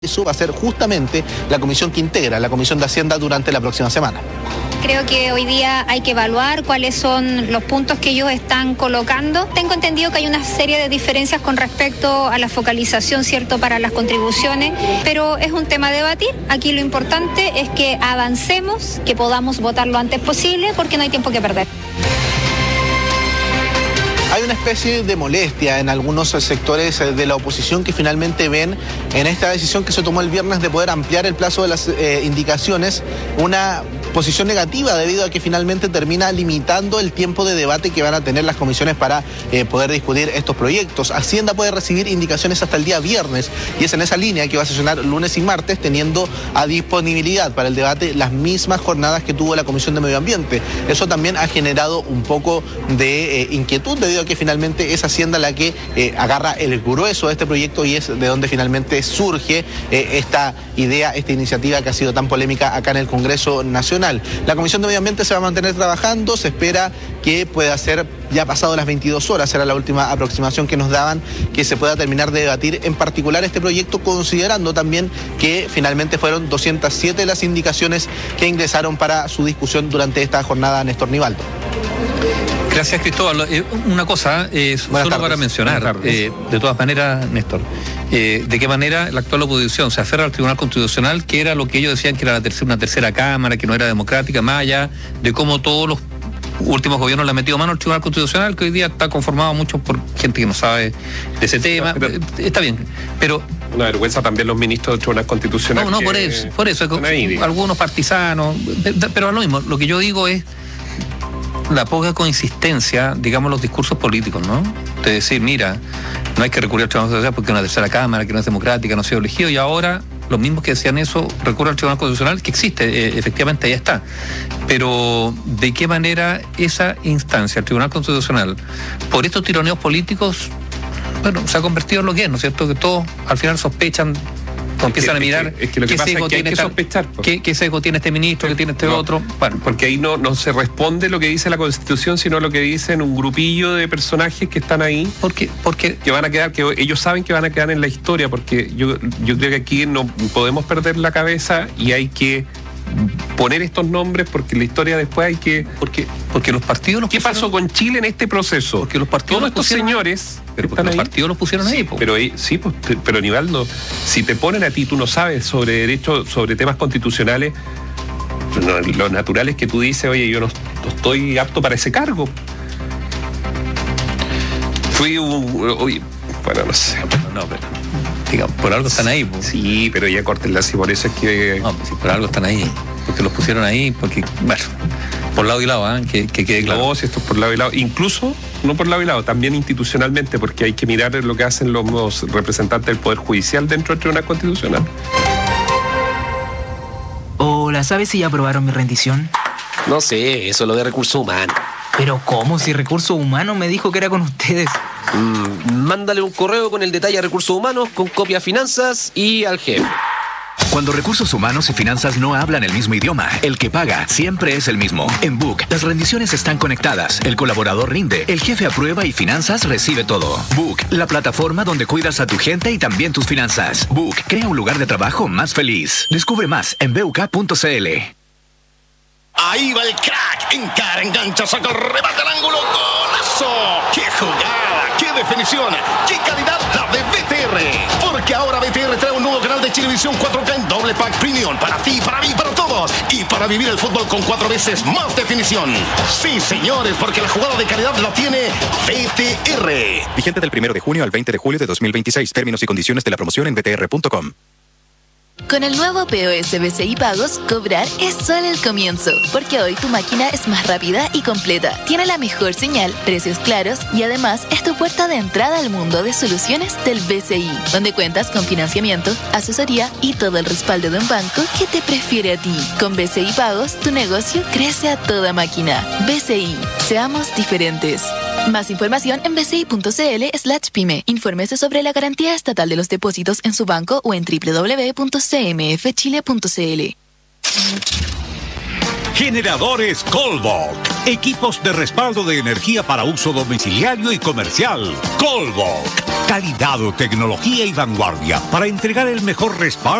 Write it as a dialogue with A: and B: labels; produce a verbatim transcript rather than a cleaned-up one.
A: Eso va a ser justamente la comisión que integra la Comisión de Hacienda durante la próxima semana.
B: Creo que hoy día hay que evaluar cuáles son los puntos que ellos están colocando. Tengo entendido que hay una serie de diferencias con respecto a la focalización, ¿cierto?, para las contribuciones, pero es un tema a debatir. Aquí lo importante es que avancemos, que podamos votar lo antes posible, porque no hay tiempo que perder.
A: Hay una especie de molestia en algunos sectores de la oposición que finalmente ven en esta decisión que se tomó el viernes de poder ampliar el plazo de las eh, indicaciones una posición negativa debido a que finalmente termina limitando el tiempo de debate que van a tener las comisiones para eh, poder discutir estos proyectos. Hacienda puede recibir indicaciones hasta el día viernes y es en esa línea que va a sesionar lunes y martes, teniendo a disponibilidad para el debate las mismas jornadas que tuvo la Comisión de Medio Ambiente. Eso también ha generado un poco de eh, inquietud debido a que finalmente es Hacienda la que eh, agarra el grueso de este proyecto y es de donde finalmente surge eh, esta idea, esta iniciativa que ha sido tan polémica acá en el Congreso Nacional. La Comisión de Medio Ambiente se va a mantener trabajando, se espera que pueda ser ya pasado las veintidós horas, era la última aproximación que nos daban, que se pueda terminar de debatir en particular este proyecto, considerando también que finalmente fueron doscientas siete las indicaciones que ingresaron para su discusión durante esta jornada, Néstor Nivaldo.
C: Gracias, Cristóbal. Eh, una cosa, eh, solo
A: tardes.
C: para mencionar, eh, de todas maneras, Néstor, eh, de qué manera la actual oposición se aferra al Tribunal Constitucional, que era lo que ellos decían que era la tercera, una tercera cámara, que no era democrática, más allá de cómo todos los últimos gobiernos le han metido mano al Tribunal Constitucional, que hoy día está conformado mucho por gente que no sabe de ese tema. Pero, está bien, pero...
D: Una vergüenza también los ministros del Tribunal Constitucional.
C: No, no, por eso, por eso,
D: ahí,
C: algunos partisanos, pero a lo mismo, lo que yo digo es la poca consistencia, digamos, los discursos políticos, ¿no? De decir, mira, no hay que recurrir al Tribunal Constitucional porque es una tercera cámara, que no es democrática, no ha sido elegido, y ahora los mismos que decían eso recurren al Tribunal Constitucional, que existe, eh, efectivamente ya está. Pero, ¿de qué manera esa instancia, el Tribunal Constitucional, por estos tironeos políticos, bueno, se ha convertido en lo que es, ¿no es cierto? Que todos al final sospechan, empiezan a mirar
D: es que lo que pasa es que hay que sospechar,
C: qué, qué sesgo tiene este ministro, qué tiene este
D: no,
C: otro.
D: Bueno, porque ahí no, no se responde lo que dice la Constitución, sino lo que dicen un grupillo de personajes que están ahí,
C: porque, porque
D: que van a quedar, que ellos saben que van a quedar en la historia, porque yo, yo creo que aquí no podemos perder la cabeza y hay que poner estos nombres porque la historia después hay que...
C: Porque, porque los partidos los
D: ¿Qué
C: pusieron,
D: pasó con Chile en este proceso?
C: Porque los partidos
D: Todos estos
C: pusieron,
D: señores...
C: Pero porque los partidos los pusieron
D: sí,
C: ahí. Po.
D: Pero sí, pues, pero Nivaldo, si te ponen a ti, tú no sabes sobre derechos, sobre temas constitucionales, no, lo natural es que tú dices, oye, yo no, no estoy apto para ese cargo. Fui un... Oye, bueno, no sé.
C: No, pero... Digamos, por algo están ahí. Po.
D: Sí, pero ya córtenla, si por eso es que...
C: No, pues, si por algo están ahí. Porque los pusieron ahí, porque, bueno, por lado y lado, ¿eh? que, que quede claro.
D: No, si esto es por lado y lado. Incluso, no por lado y lado, también institucionalmente, porque hay que mirar lo que hacen los representantes del Poder Judicial dentro del Tribunal Constitucional.
E: Hola, ¿sabes si ya aprobaron mi rendición?
F: No sé, eso es lo de recursos humanos.
E: ¿Pero cómo? Si Recursos Humanos me dijo que era con ustedes.
F: Mm, mándale un correo con el detalle a Recursos Humanos, con copia a Finanzas y al jefe.
G: Cuando Recursos Humanos y Finanzas no hablan el mismo idioma, el que paga siempre es el mismo. En Book, las rendiciones están conectadas, el colaborador rinde, el jefe aprueba y Finanzas recibe todo. Book, la plataforma donde cuidas a tu gente y también tus finanzas. Book, crea un lugar de trabajo más feliz. Descubre más en b u k punto c l.
H: Ahí va el crack, encara, engancha, saca el remate al ángulo, ¡golazo! ¡Qué jugada! ¡Qué definición! ¡Qué calidad la de B T R! Porque ahora B T R trae un nuevo canal de Chilevisión cuatro K en doble pack premium para ti, para mí, para todos y para vivir el fútbol con cuatro veces más definición. Sí, señores, porque la jugada de calidad la tiene B T R.
I: Vigente del primero de junio al veinte de julio de dos mil veintiséis. Términos y condiciones de la promoción en b t r punto com.
J: Con el nuevo P O S B C I Pagos, cobrar es solo el comienzo, porque hoy tu máquina es más rápida y completa, tiene la mejor señal, precios claros y además es tu puerta de entrada al mundo de soluciones del B C I, donde cuentas con financiamiento, asesoría y todo el respaldo de un banco que te prefiere a ti. Con B C I Pagos, tu negocio crece a toda máquina. B C I, seamos diferentes. Más información en b c i punto c l slash pyme. Infórmese sobre la garantía estatal de los depósitos en su banco o en w w w punto c m f chile punto c l.
K: Generadores Colbok. Equipos de respaldo de energía para uso domiciliario y comercial. Colbok. Calidad, tecnología y vanguardia para entregar el mejor respaldo